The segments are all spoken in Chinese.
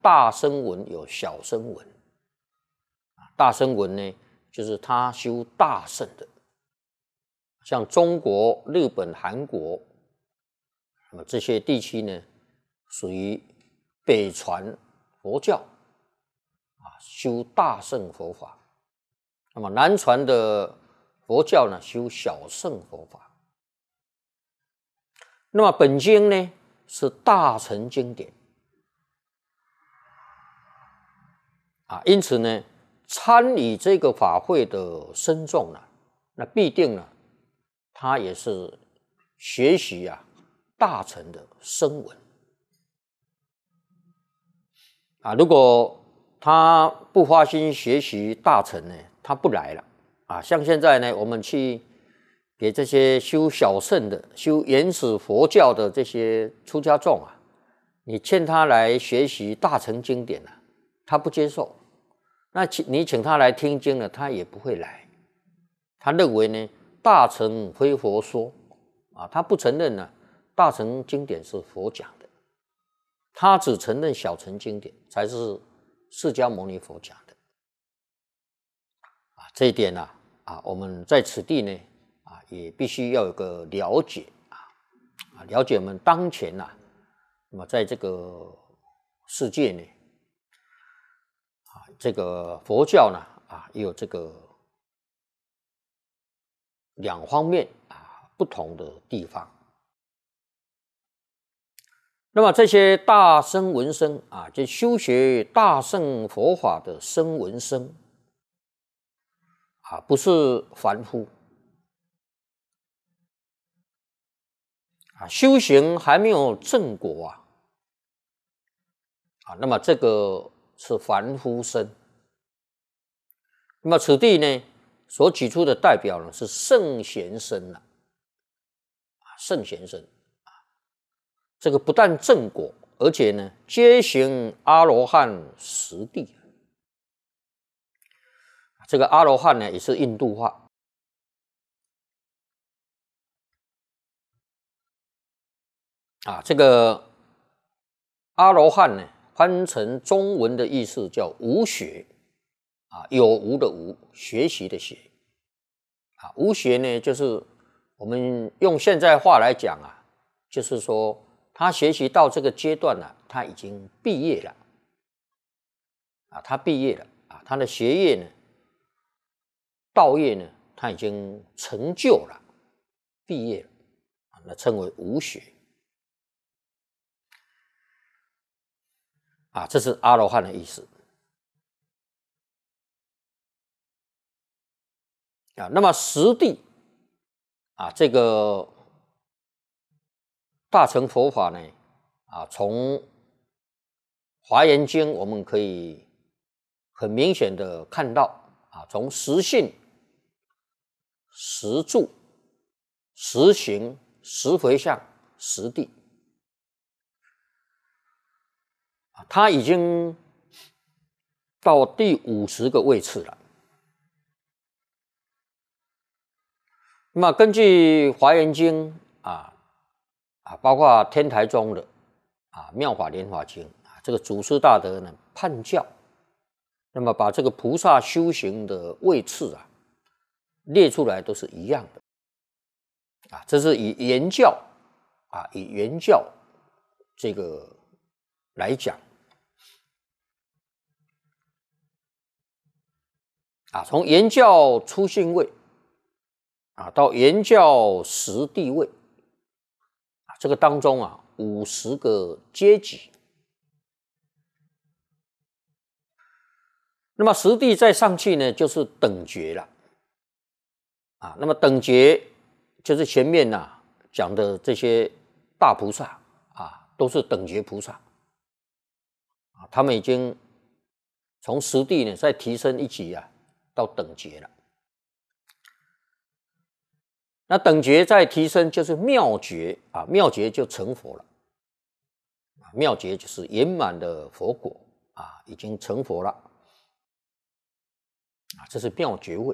大声闻有小声闻。大声闻呢，就是他修大乘的，像中国、日本、韩国，这些地区呢，属于北传佛教修大乘佛法。那么南传的佛教呢，修小乘佛法。那么本经呢，是大乘经典因此呢，参与这个法会的僧众那必定呢，他也是学习大乘的声闻如果他不发心学习大乘呢，他不来了像现在呢，我们去给这些修小乘的、修原始佛教的这些出家众你劝他来学习大乘经典他不接受。那你请他来听经呢，他也不会来。他认为呢，大乘非佛说他不承认大乘经典是佛讲的，他只承认小乘经典才是释迦牟尼佛讲的这一点我们在此地呢也必须要有个了解了解我们当前那么在这个世界呢这个佛教呢也有这个两方面不同的地方。那么这些大声闻僧就修学大乘佛法的声闻僧不是凡夫修行还没有正果那么这个是凡夫僧。那么此地呢，所举出的代表呢是圣贤僧圣贤僧这个不但正果，而且呢皆行阿罗汉实地。这个阿罗汉呢也是印度话这个阿罗汉呢翻成中文的意思叫无学有无的无，学习的学无学呢就是我们用现在话来讲就是说他学习到这个阶段他已经毕业了他毕业了他的学业呢道业呢他已经成就了，毕业了那称为无学这是阿罗汉的意思那么实地这个大乘佛法呢从华严经我们可以很明显的看到从实信、实住、实行、实回向、实地他已经到第50个位次了。那么根据华严经包括天台宗的妙法莲华经这个祖师大德呢判教，那么把这个菩萨修行的位次列出来都是一样的这是以原教以原教这个来讲从原教初信位到原教实地位这个当中50个阶级。那么实地再上去呢就是等觉了那么等觉就是前面讲的这些大菩萨都是等觉菩萨他们已经从实地呢再提升一级到等觉了。那等觉再提升就是妙觉妙觉就成佛了妙觉就是圆满的佛果已经成佛了这是妙觉位。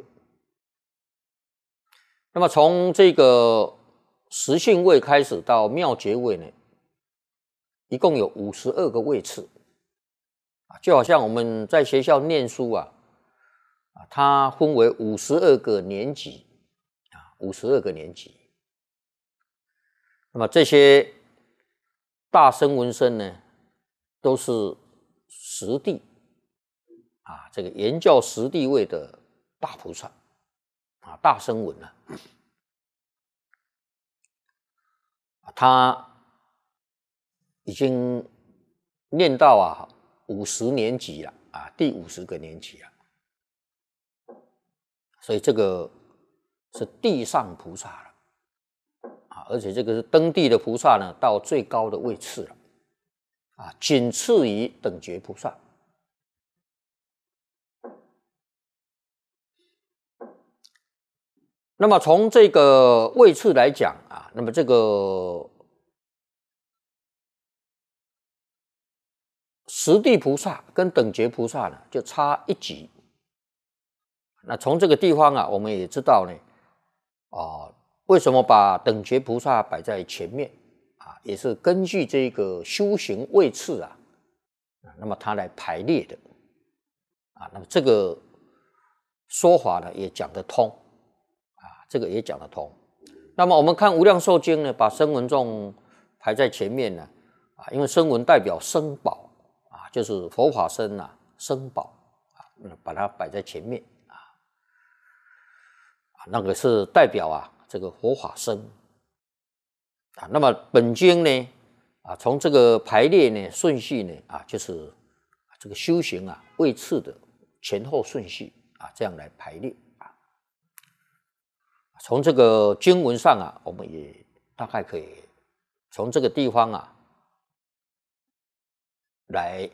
那么从这个实性位开始到妙觉位呢，一共有52个位次就好像我们在学校念书啊，它分为52个年级，52个年级。那么这些大声闻声呢，都是实地这个言教实地位的大菩萨大声闻他已经念到50年级了第50个年级了，所以这个是地上菩萨了而且这个是登地的菩萨呢，到最高的位次了仅次于等觉菩萨。那么从这个位次来讲那么这个实地菩萨跟等觉菩萨呢，就差一级。那从这个地方我们也知道呢，为什么把等觉菩萨摆在前面也是根据这个修行位次那么它来排列的那么这个说法呢也讲得通这个也讲得通。那么我们看《无量寿经》呢，把声闻众排在前面呢因为声闻代表声宝就是佛法身声宝把它摆在前面那个是代表这个佛法身那么本经呢从这个排列呢顺序呢就是这个修行位次的前后顺序这样来排列从这个经文上我们也大概可以从这个地方来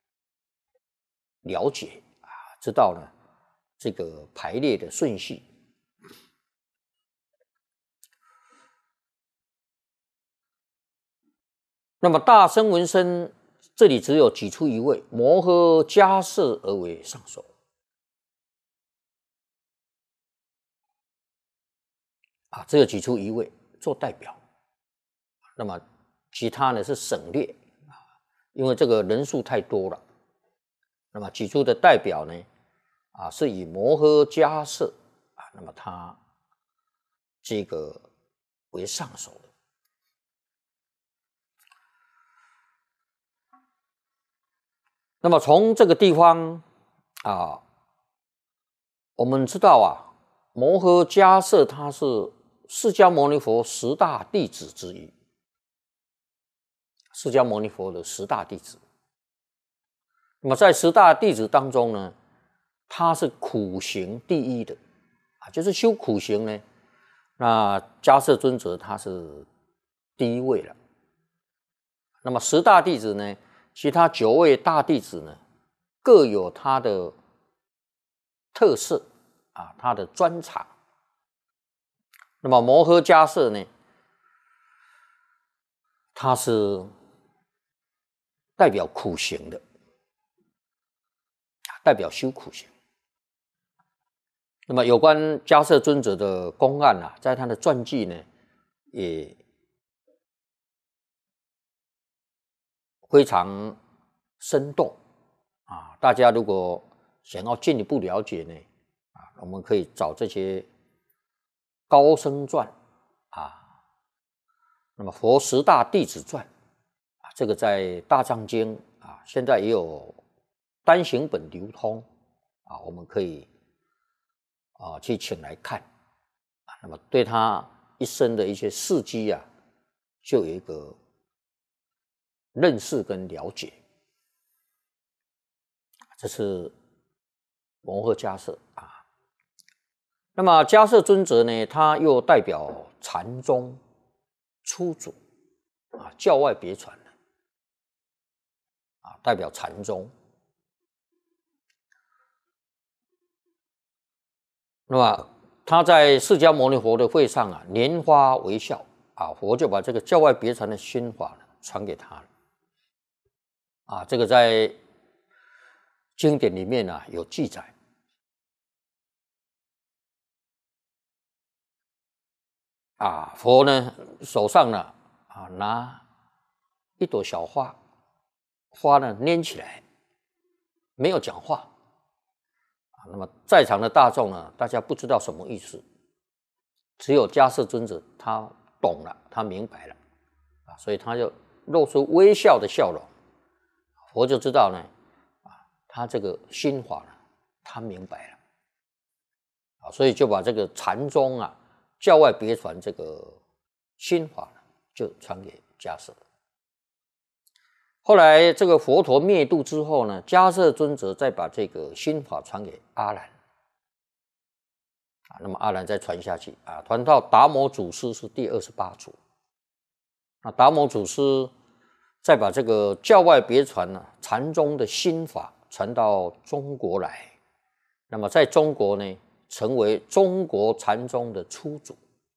了解知道呢这个排列的顺序。那么大声闻声这里只有举出一位，摩诃迦叶而为上首只有举出一位做代表。那么其他呢是省略因为这个人数太多了。那么举出的代表呢是以摩诃迦叶那么他这个为上首的。那么从这个地方我们知道摩诃迦叶他是释迦牟尼佛10大弟子之一，释迦牟尼佛的10大弟子。那么在10大弟子当中呢，他是苦行第一的就是修苦行呢，那迦叶尊者他是第一位了。那么10大弟子呢，其他9位大弟子呢，各有他的特色他的专长。那么摩诃迦叶呢，他是代表苦行的，代表修苦行。那么有关迦叶尊者的公案在他的传记呢，也非常生动大家如果想要进一步了解呢我们可以找这些高僧传那么佛10大弟子传这个在大藏经现在也有单行本流通我们可以去请来看那么对他一生的一些事迹就有一个认识跟了解。这是摩诃迦叶那么迦叶尊者呢，他又代表禅宗初祖教外别传的代表禅宗。那么他在释迦牟尼佛的会上拈花微笑佛就把这个教外别传的心法传给他了这个在经典里面有记载佛呢手上呢拿一朵小花，花呢拈起来没有讲话那么在场的大众呢，大家不知道什么意思，只有迦叶尊者他懂了，他明白了所以他就露出微笑的笑容，佛就知道呢他这个心法呢，他明白了所以就把这个禅宗教外别传这个心法呢，就传给迦叶。后来这个佛陀灭度之后呢，迦叶尊者再把这个心法传给阿难那么阿难再传下去传到达摩祖师是第28祖。那达摩祖师再把这个教外别传禅宗的心法传到中国来，那么在中国呢，成为中国禅宗的初祖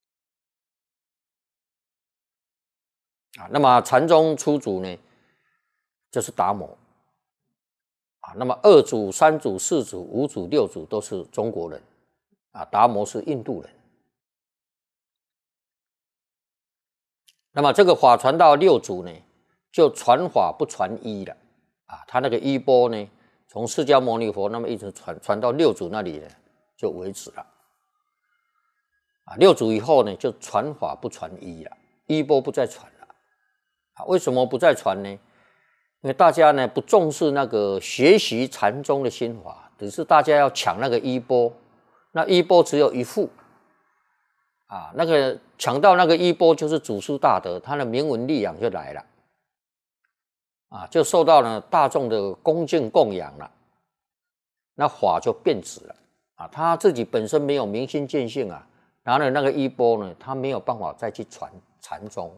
那么禅宗初祖呢，就是达摩那么2祖、3祖、4祖、5祖、6祖都是中国人达摩是印度人。那么这个法传到6祖呢，就传法不传衣了他那个衣钵呢，从释迦牟尼佛那么一直传到6祖那里呢，就为止了6祖以后呢，就传法不传衣了，衣钵不再传了为什么不再传呢？因为大家呢不重视那个学习禅宗的心法，只是大家要抢那个衣钵，那衣钵只有一副那个抢到那个衣钵就是祖师大德，他的名闻利养就来了就受到了大众的恭敬供养了，那法就变质了他自己本身没有明心见性拿了那个衣钵呢，他没有办法再去传禅宗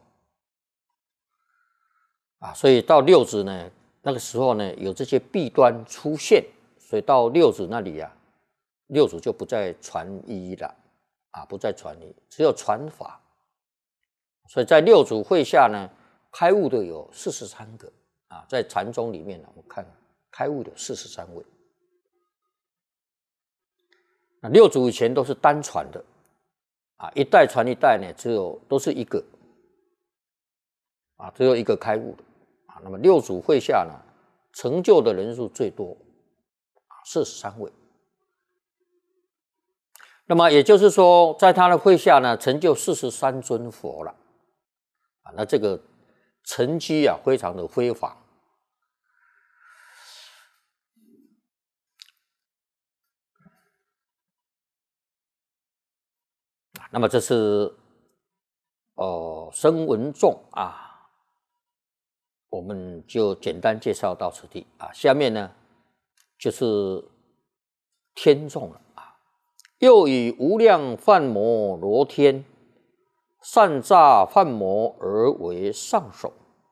所以到6祖呢，那个时候呢，有这些弊端出现，所以到6祖那里6祖就不再传衣了不再传衣，只有传法。所以在6祖会下呢，开悟的有43个在禅宗里面我们看开悟的有43位。那6祖以前都是单传的一代传一代呢，都是一个只有一个开悟的那么6祖会下呢，成就的人数最多43位。那么也就是说，在他的会下呢，成就43尊佛了那这个成绩非常的辉煌那么这是声闻众我们就简单介绍到此地下面呢就是天众了又以无量梵摩罗天善诈梵摩而为上首。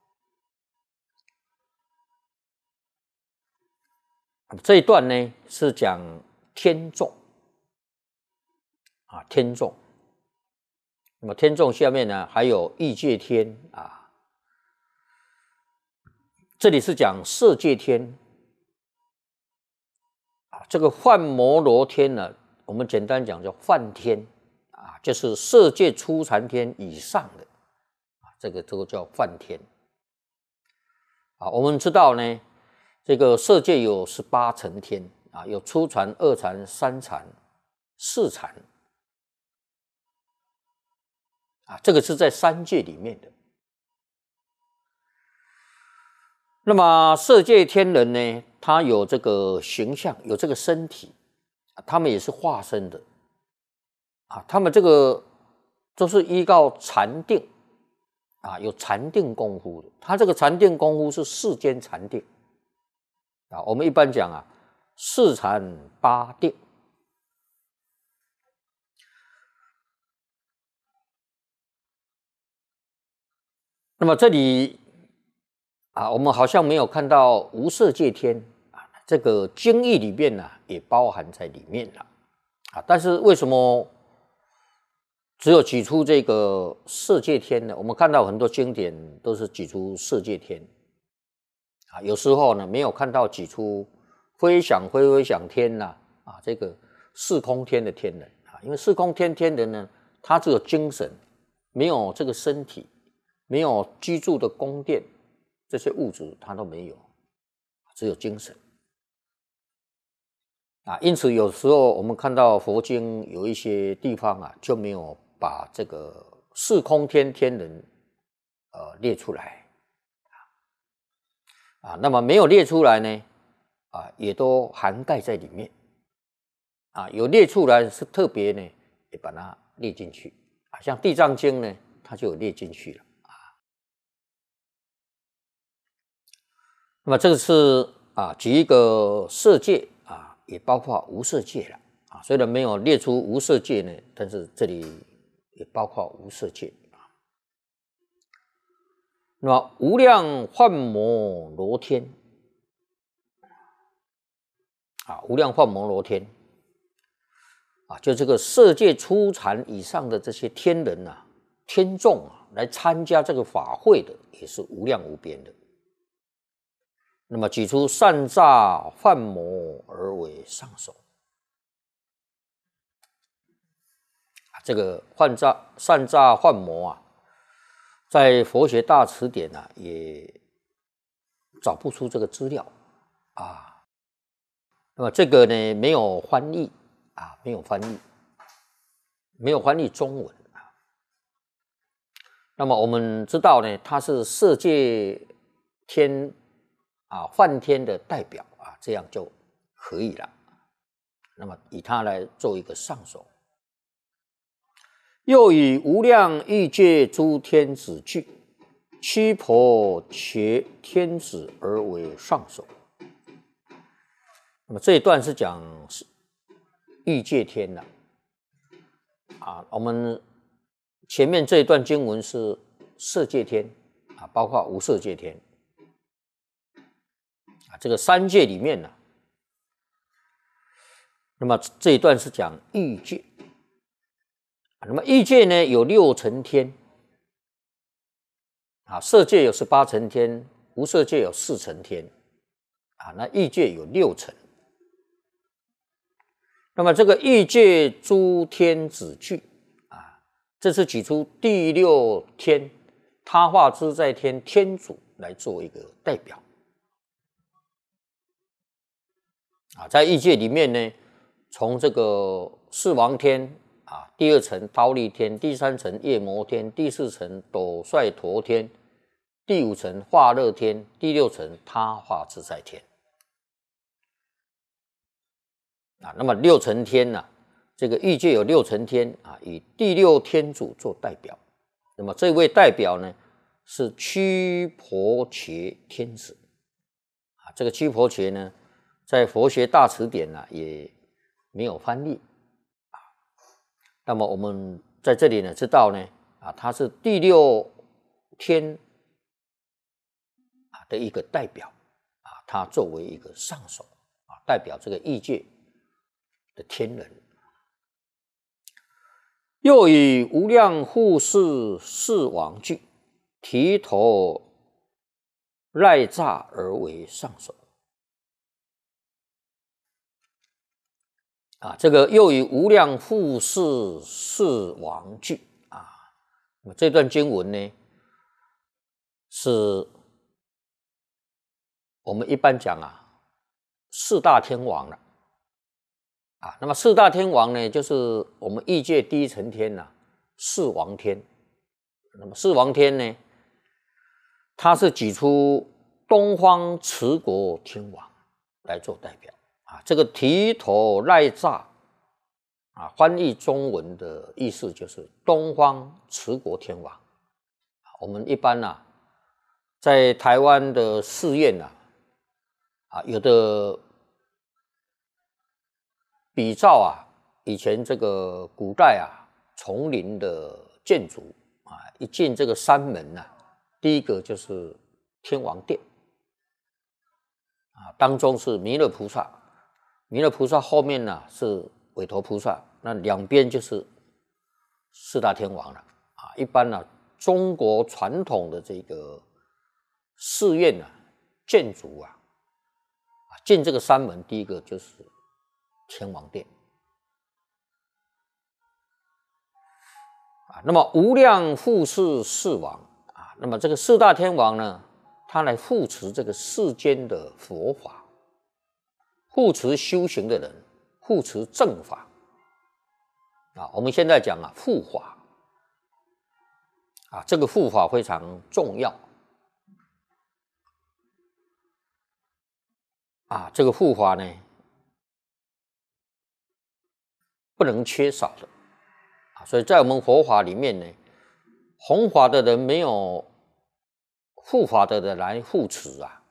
这一段呢是讲天众天众。那么天众下面呢还有异界天这里是讲色界天这个梵摩罗天呢，我们简单讲叫梵天就是色界初禅天以上的这个叫梵天我们知道呢，这个色界有18层天有初禅、2禅、3禅、4禅这个是在3界里面的。那么色界天人呢，他有这个形象，有这个身体他们也是化身的他们这个都是依靠禅定有禅定功夫的。他这个禅定功夫是世间禅定我们一般讲4禅8定。那么这里我们好像没有看到无色界天这个经义里面也包含在里面了但是为什么只有举出这个色界天呢？我们看到很多经典都是举出色界天有时候呢没有看到举出非想非非想天这个四空天的天人因为四空天天人呢，他只有精神，没有这个身体，没有居住的宫殿，这些物质他都没有，只有精神因此有时候我们看到佛经有一些地方就没有把这个四空天天人列出来那么没有列出来呢也都涵盖在里面有列出来是特别呢也把它列进去像地藏经呢它就有列进去了那么这个是举一个色界也包括无色界了虽然没有列出无色界呢，但是这里也包括无色界那么无量幻摩罗天无量幻摩罗天就这个色界初禅以上的这些天人天众来参加这个法会的，也是无量无边的。那么举出善诈幻魔而为上首这个善诈幻魔在佛学大辞典也找不出这个资料那么这个呢没有翻译没有翻译中文那么我们知道呢，它是色界天梵天的代表这样就可以了。那么以它来做一个上首。又以无量欲界诸天子具，须婆伽天子而为上首。那么这一段是讲欲界天的我们前面这一段经文是色界天包括无色界天这个三界里面那么这一段是讲欲界那么欲界呢有六层天色界有18层天，无色界有4层天那欲界有6层。那么这个欲界诸天子具这是举出第6天他化自在天天主来做一个代表在欲界里面呢，从这个四王天第2层忉利天，第3层夜摩天，第4层斗率陀天，第5层化乐天，第6层他化自在天那么6层天这个欲界有6层天以第6天主做代表。那么这位代表呢是须婆伽天子这个须婆伽呢在佛学大辞典也没有翻译那么我们在这里呢知道呢他是第6天的一个代表他作为一个上首代表这个欲界的天人。又以无量护世四王具，提头赖诈而为上首这个又以无量护世四王具那么这段经文呢是我们一般讲4大天王了那么4大天王呢就是我们欲界第1层天四王天。那么四王天呢他是举出东方持国天王来做代表这个提头赖诈翻译中文的意思就是东方持国天王。我们一般在台湾的寺院有的比照以前这个古代丛林的建筑一进这个山门第一个就是天王殿当中是弥勒菩萨，弥勒菩萨后面是韦陀菩萨，那两边就是4大天王了一般中国传统的这个寺院建筑进这个山门第一个就是天王殿那么无量护世四王那么这个4大天王呢他来护持这个世间的佛法，护持修行的人护持正法啊。我们现在讲啊护法啊，这个护法非常重要啊，这个护法呢不能缺少的啊。所以在我们佛法里面呢，弘法的人没有护法的人来护持啊，